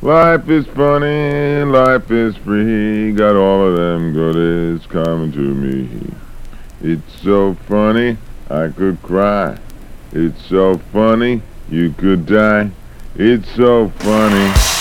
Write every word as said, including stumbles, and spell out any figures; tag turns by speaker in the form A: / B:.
A: Life is funny, life is free, got all of them goodies coming to me. It's so funny, I could cry. It's so funny, you could die. It's so funny.